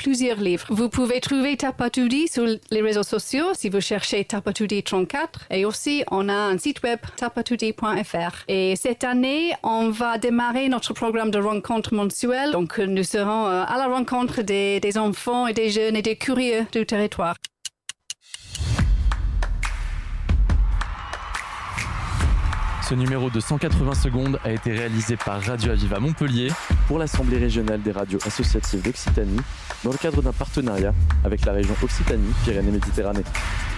plusieurs livres. Vous pouvez trouver Tapatoudi sur les réseaux sociaux si vous cherchez Tapatoudi 34. Et aussi, on a un site web, tapatoudi.fr. Et cette année, on va démarrer notre programme de rencontres mensuelles. Donc, nous serons à la rencontre des enfants et des jeunes et des curieux du territoire. Ce numéro de 180 secondes a été réalisé par Radio Aviva Montpellier pour l'Assemblée régionale des radios associatives d'Occitanie dans le cadre d'un partenariat avec la région Occitanie-Pyrénées-Méditerranée.